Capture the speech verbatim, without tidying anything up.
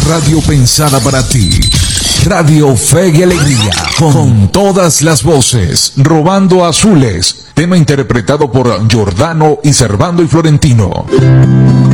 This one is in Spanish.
radio pensada para ti. Radio Fe y Alegría, con todas las voces, Robando Azules, tema interpretado por Giordano y Servando y Florentino.